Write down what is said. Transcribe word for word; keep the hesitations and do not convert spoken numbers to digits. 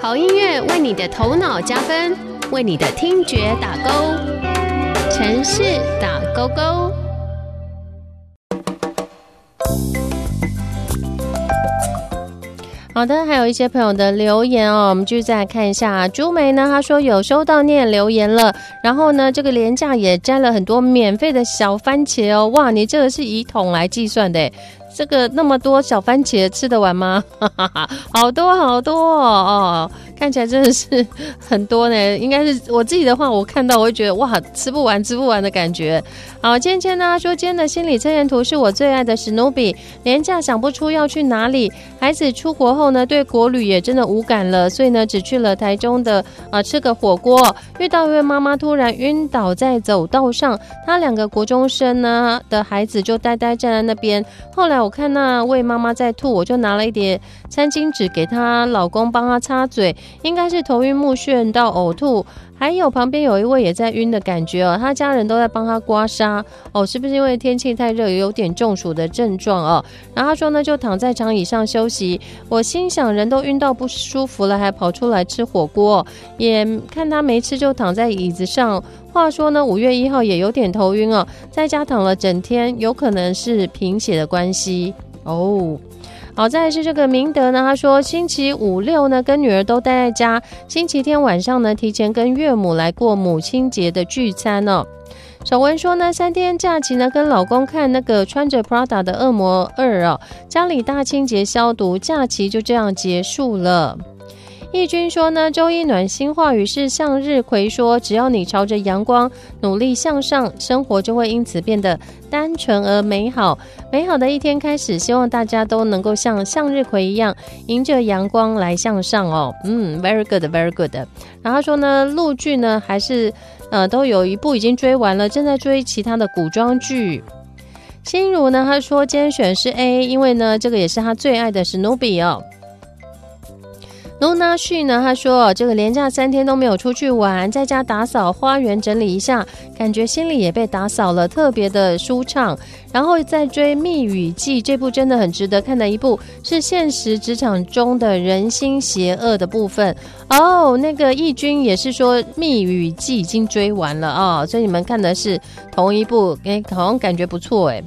好音乐为你的头脑加分，为你的听觉打勾。城市打勾勾。 好的，还有一些朋友的留言哦，我们继续再来看一下。朱梅呢，她说有收到念留言了，然后呢，这个连假也摘了很多免费的小番茄哦，哇，你这个是以桶来计算的耶，这个那么多小番茄吃得完吗？好多好多哦，看起来真的是很多呢。应该是我自己的话，我看到我会觉得哇，吃不完吃不完的感觉。好，芊芊呢说今天的心理测验图是我最爱的史努比，连假想不出要去哪里，孩子出国后呢，对国旅也真的无感了，所以呢，只去了台中的啊、呃、吃个火锅。遇到一位妈妈突然晕倒在走道上，她两个国中生呢的孩子就呆呆站在那边。后来我看那位妈妈在吐，我就拿了一叠餐巾纸给她老公帮她擦嘴，应该是头晕目眩到呕吐。还有旁边有一位也在晕的感觉哦，他家人都在帮他刮痧哦，是不是因为天气太热有点中暑的症状哦？然后他说呢，就躺在长椅上休息。我心想，人都晕到不舒服了，还跑出来吃火锅，也看他没吃就躺在椅子上。话说呢，五月一号也有点头晕哦，在家躺了整天，有可能是贫血的关系哦。好，再来是这个明德呢，他说星期五六呢跟女儿都待在家，星期天晚上呢提前跟岳母来过母亲节的聚餐哦。小文说呢，三天假期呢跟老公看那个穿着 Prada 的恶魔二哦，家里大清洁消毒，假期就这样结束了。义军说呢，周一暖心话语是向日葵说，只要你朝着阳光努力向上，生活就会因此变得单纯而美好。美好的一天开始，希望大家都能够像向日葵一样，迎着阳光来向上哦。嗯 ，very good, very good。然后他说呢，陆剧呢还是呃都有一部已经追完了，正在追其他的古装剧。心如呢，他说今天选是 A， 因为呢这个也是他最爱的史努比哦。露娜旭呢，他说这个连假三天都没有出去玩，在家打扫花园整理一下，感觉心里也被打扫了，特别的舒畅。然后再追《密语记》，这部真的很值得看的一部，是现实职场中的人心邪恶的部分哦。那个义军也是说《密语记》已经追完了啊、哦，所以你们看的是同一部，哎，好像感觉不错哎。